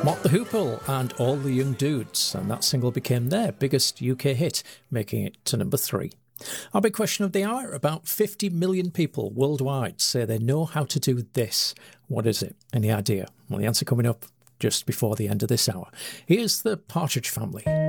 Mott the Hoople and All the Young Dudes, and that single became their biggest UK hit, making it to number 3. Our big question of the hour: about 50 million people worldwide say they know how to do this. What is it? Any idea? Well, the answer coming up just before the end of this hour. Here's the Partridge Family.